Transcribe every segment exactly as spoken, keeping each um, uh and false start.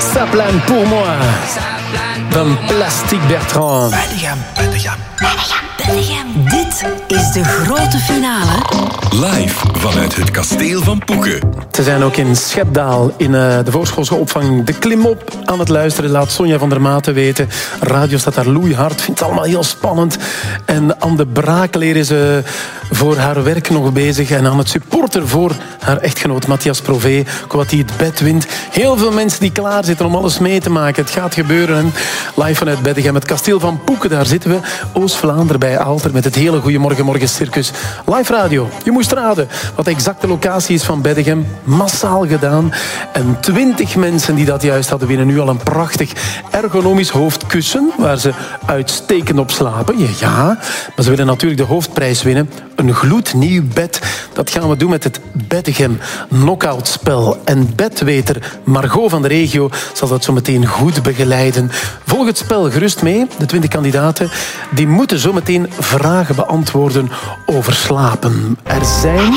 Ça plane pour moi. Van Plastic Bertrand. Bedegem, Bedegem. Bedegem. Dit is de grote finale. Live vanuit het kasteel van Poeken. Ze zijn ook in Schepdaal in uh, de voorschoolse opvang De Klimop aan het luisteren. Laat Sonja van der Maten weten. Radio staat daar loeihard. Vindt het allemaal heel spannend. En Anne Braakleer is uh, voor haar werk nog bezig. En aan het supporter voor haar echtgenoot Matthias Prové. Wat hij het bed wint. Heel veel mensen die klaar zitten om alles mee te maken. Het gaat gebeuren. En live vanuit Bedegem, het kasteel van Poeken. Daar zitten we. Oost-Vlaanderen bij Aalter met het hele Goeiemorgen Morgen Circus. Live radio. Je moest raden wat de exacte locatie is van Bedegem. Massaal gedaan. En twintig mensen die dat juist hadden winnen nu al een prachtig ergonomisch hoofdkussen waar ze uitstekend op slapen. Ja, maar ze willen natuurlijk de hoofdprijs winnen. Een gloednieuw bed. Dat gaan we doen met het Bedegem knock-outspel. En bedweter Margot van de regio zal dat zo meteen goed begeleiden. Volg het spel gerust mee. De twintig kandidaten die moeten zo meteen vragen beantwoorden over slapen. Er zijn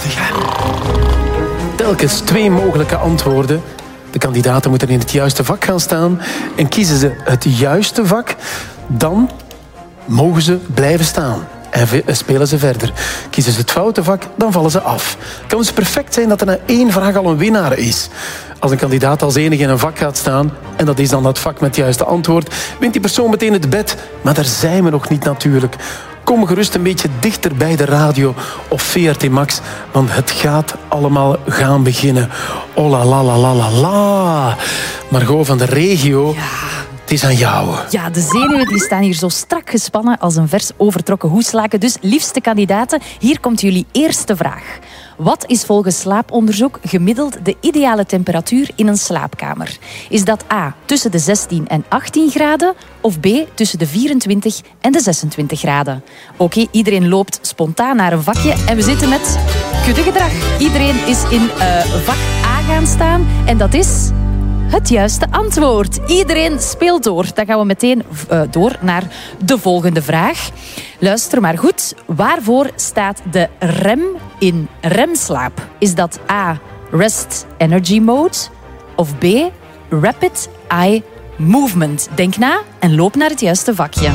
telkens twee mogelijke antwoorden. De kandidaten moeten in het juiste vak gaan staan. En kiezen ze het juiste vak, dan mogen ze blijven staan. En spelen ze verder. Kiezen ze het foute vak, dan vallen ze af. Het kan dus perfect zijn dat er na één vraag al een winnaar is. Als een kandidaat als enige in een vak gaat staan, en dat is dan dat vak met het juiste antwoord, wint die persoon meteen het bed. Maar daar zijn we nog niet natuurlijk. Kom gerust een beetje dichter bij de radio of V R T Max, want het gaat allemaal gaan beginnen. Oh la la la la la la. Margot van de regio... Ja. Het is aan jou. Ja, de zenuwen die staan hier zo strak gespannen als een vers overtrokken hoeslaken. Dus liefste kandidaten, hier komt jullie eerste vraag. Wat is volgens slaaponderzoek gemiddeld de ideale temperatuur in een slaapkamer? Is dat A, tussen de zestien en achttien graden? Of B, tussen de vierentwintig en de zesentwintig graden? Oké, okay, iedereen loopt spontaan naar een vakje en we zitten met kuddegedrag. Iedereen is in uh, vak A gaan staan en dat is... het juiste antwoord. Iedereen speelt door. Dan gaan we meteen uh, door naar de volgende vraag. Luister maar goed. Waarvoor staat de rem in remslaap? Is dat A, Rest Energy Mode? Of B, Rapid Eye Movement? Denk na en loop naar het juiste vakje.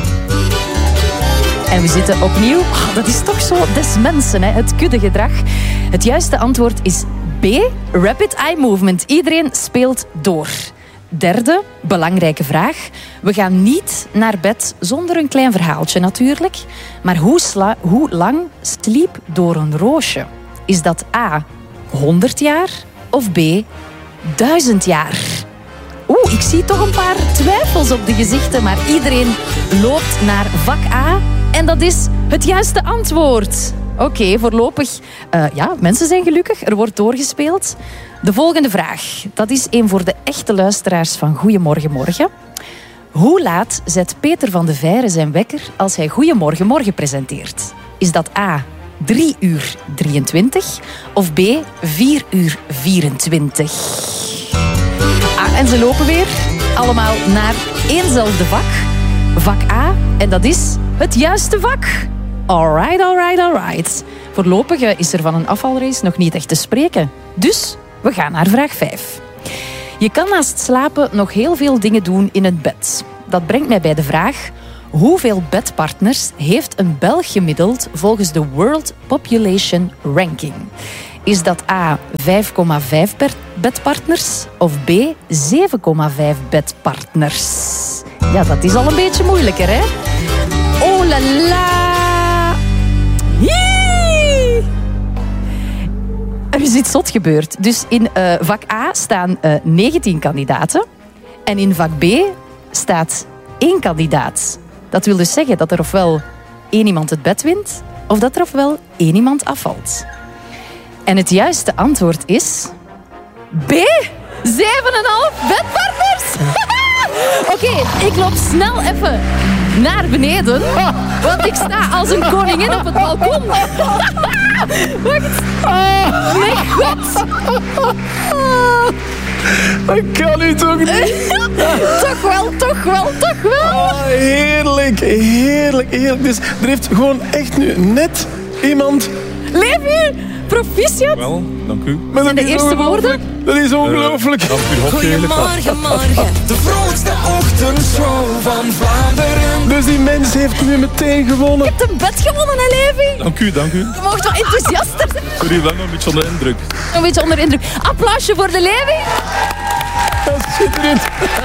En we zitten opnieuw... Oh, dat is toch zo des mensen, hè? Het kuddegedrag. Het juiste antwoord is B, Rapid Eye Movement. Iedereen speelt door. Derde, belangrijke vraag. We gaan niet naar bed zonder een klein verhaaltje natuurlijk. Maar hoe, sla- hoe lang sliep door een roosje? Is dat A, honderd jaar of B, duizend jaar? Oeh, ik zie toch een paar twijfels op de gezichten, maar iedereen loopt naar vak A. En dat is het juiste antwoord. Oké, okay, voorlopig... Uh, ja, mensen zijn gelukkig. Er wordt doorgespeeld. De volgende vraag. Dat is een voor de echte luisteraars van Goeiemorgen Morgen. Hoe laat zet Peter van de Veire zijn wekker als hij Goeiemorgen Morgen presenteert? Is dat A, drie uur drieëntwintig of B, vier uur vierentwintig? Ah, en ze lopen weer allemaal naar éénzelfde vak. Vak A. En dat is het juiste vak. Alright, alright, alright. Voorlopig is er van een afvalrace nog niet echt te spreken. Dus we gaan naar vraag vijf. Je kan naast slapen nog heel veel dingen doen in het bed. Dat brengt mij bij de vraag... hoeveel bedpartners heeft een Belg gemiddeld volgens de World Population Ranking? Is dat A, vijf komma vijf bedpartners of B, zeven komma vijf bedpartners? Ja, dat is al een beetje moeilijker, hè? Oh la la! Hiii! Er is iets zot gebeurd. Dus in uh, vak A staan uh, negentien kandidaten. En in vak B staat één kandidaat. Dat wil dus zeggen dat er ofwel één iemand het bed wint... of dat er ofwel één iemand afvalt. En het juiste antwoord is... B, zeven komma vijf bedpartners! Oké, okay, ik loop snel even naar beneden. Want ik sta als een koningin op het balkon. Wacht. Nee, goed. Dat kan u toch niet? Toch wel, toch wel, toch wel. Oh, heerlijk, heerlijk, heerlijk. Dus er heeft gewoon echt nu net iemand... Leef u? proficiat. Wel, dank u. Maar En de eerste woorden? Dat is ongelooflijk. Dank u, hockey. Goedemorgen, morgen. De vrolijkste ochtendshow van Vlaanderen. Dus die mens heeft nu meteen gewonnen. Je hebt een bed gewonnen, hè, Levi? Dank u, dank u. Je mocht wat enthousiaster zijn. Sorry, ik ben nog een beetje onder de indruk. Een beetje onder indruk. Applausje voor de Levi. Dat is schitterend.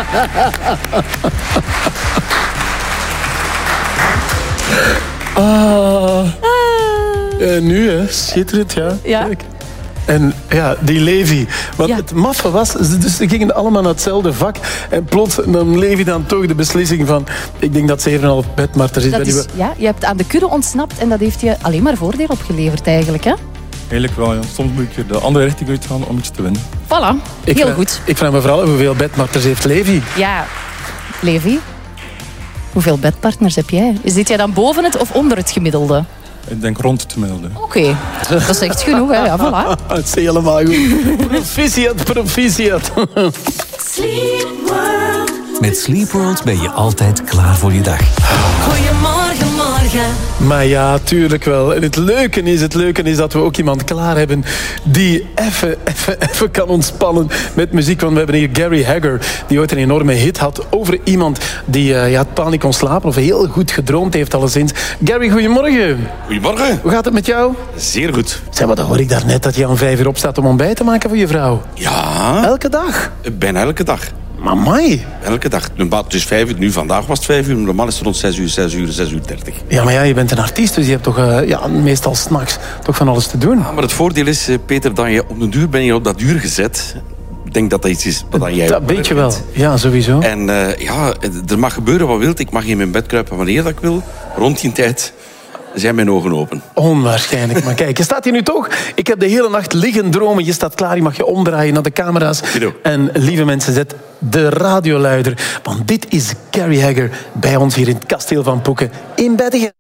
Ah. En nu, hè. Schitterend, ja. Ja. Kijk. En ja, die Levi. Want Ja. het maffe was, ze- dus ze gingen allemaal naar hetzelfde vak. En plots nam Levi dan toch de beslissing van... Ik denk dat zeven komma vijf bedmarter is. Dat bij is, die- ja, je hebt aan de kudde ontsnapt en dat heeft je alleen maar voordeel opgeleverd eigenlijk. Hè? Eigenlijk wel, ja. Soms moet ik er de andere richting uitgaan om iets te winnen. Voilà, Ik heel vraag- goed. Ik vraag me vooral af hoeveel bedmarters heeft Levi. Ja, Levi, hoeveel bedpartners heb jij? Zit jij dan boven het of onder het gemiddelde? Ik denk rond het gemiddelde. Oké, dat is echt genoeg. Hè? Ja, voilà. Dat is helemaal goed. Proficiat, proficiat. Sleep World. Met Sleep World ben je altijd klaar voor je dag. Goedemorgen, morgen. Maar ja, tuurlijk wel. En het leuke is, het leuke is dat we ook iemand klaar hebben die even, even, even kan ontspannen met muziek. Want we hebben hier Gary Hagger, die ooit een enorme hit had over iemand die uh, ja, totaal niet kon slapen of heel goed gedroomd heeft alleszins. Gary, goedemorgen. Goedemorgen. Hoe gaat het met jou? Zeer goed. Zeg, maar dan hoor ik daarnet dat je om vijf uur opstaat om ontbijt te maken voor je vrouw. Ja, Elke dag. bijna elke dag. Mamai. Elke dag. Normaal, het is vijf uur, nu vandaag was het vijf uur. Normaal is het rond zes uur, zes uur, zes uur dertig. Ja, maar ja, je bent een artiest, dus je hebt toch uh, ja, meestal 's nachts toch van alles te doen. Ja, maar het voordeel is, eh, Peter, dat je op de duur ben je op dat uur gezet. Ik denk dat dat iets is wat jij... Dat weet je wel. Ja, sowieso. En uh, ja, er mag gebeuren wat wilt. Ik mag in mijn bed kruipen wanneer dat ik wil. Rond die tijd zijn mijn ogen open. Onwaarschijnlijk. Maar kijk, je staat hier nu toch. Ik heb de hele nacht liggen dromen. Je staat klaar, je mag je omdraaien naar de camera's. Guido. En lieve mensen, zet de radioluider. Want dit is Gary Hagger bij ons hier in het kasteel van Poeken in Beddingen.